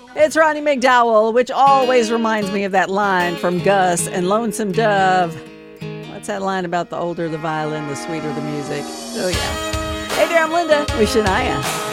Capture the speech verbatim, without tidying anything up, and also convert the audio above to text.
It's Ronnie McDowell, which always reminds me of that line from Gus and Lonesome Dove. What's that line about the older the violin, the sweeter the music? Oh, yeah. Hey there, I'm Linda with Shania.